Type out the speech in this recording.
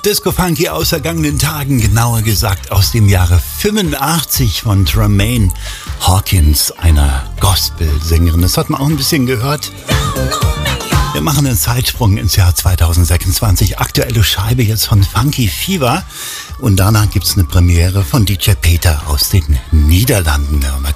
Disco Funky aus vergangenen Tagen, genauer gesagt aus dem Jahre 85 von Tremaine Hawkins, einer Gospel-Sängerin. Das hat man auch ein bisschen gehört. Wir machen einen Zeitsprung ins Jahr 2026. Aktuelle Scheibe jetzt von Funky Fever. Und danach gibt es eine Premiere von DJ Peter aus den Niederlanden.